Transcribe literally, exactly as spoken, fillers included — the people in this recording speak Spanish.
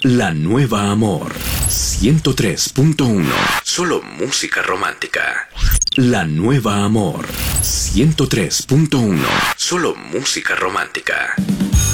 La Nueva Amor ciento tres punto uno. Solo música romántica. La Nueva Amor ciento tres punto uno. Solo música romántica.